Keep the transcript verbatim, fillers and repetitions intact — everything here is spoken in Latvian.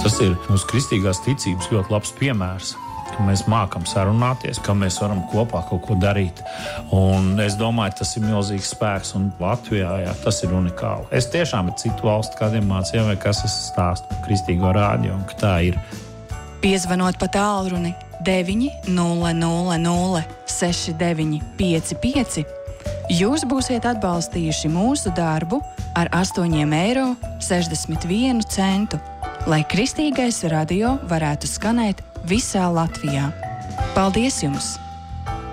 Tas ir mūsu kristīgās ticības ļoti labs piemērs, ka mēs mākam sarunāties, ka mēs varam kopā kaut ko darīt. Un es domāju, tas ir milzīgs spēks, un Latvijā jā, tas ir unikāli. Es tiešām citu valstu kādiem mācījām, vai kas es stāstu par kristīgo rādio, un ka tā ir. Piezvanot pa tālruni deviņi nulle nulle nulle seši deviņi pieci pieci, jūs būsiet atbalstījuši mūsu darbu ar astoņiem eiro sešdesmit vienu centu, lai kristīgais radio varētu skanēt visā Latvijā. Paldies jums!